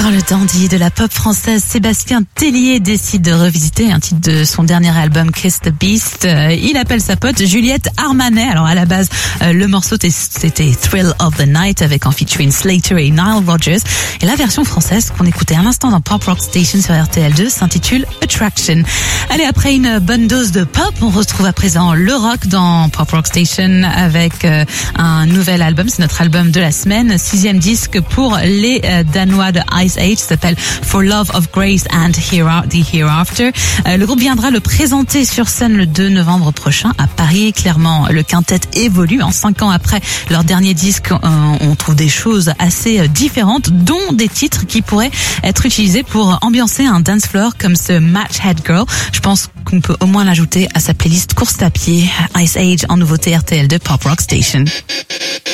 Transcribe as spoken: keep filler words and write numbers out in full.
Quand le dandy de la pop française Sébastien Tellier décide de revisiter un titre de son dernier album Kiss the Beast, euh, il appelle sa pote Juliette Armanet. Alors à la base, euh, le morceau c'était Thrill of the Night avec en featuring Slater et Nile Rodgers. Et la version française qu'on écoutait à l'instant dans Pop Rock Station sur R T L deux s'intitule Attraction. Allez, après une bonne dose de pop, on retrouve à présent le rock dans Pop Rock Station avec euh, un nouvel album. C'est notre album de la semaine, sixième disque pour les euh, Danois de Ice Age, s'appelle For Love of Grace and Here, The Hereafter. Euh, le groupe viendra le présenter sur scène le deux novembre prochain à Paris. Clairement, le quintet évolue. En cinq ans après leur dernier disque, euh, on trouve des choses assez différentes, dont des titres qui pourraient être utilisés pour ambiancer un dance floor comme ce Match Head Girl. Je pense qu'on peut au moins l'ajouter à sa playlist course à pied. Ice Age en nouveauté R T L deux Pop Rock Station.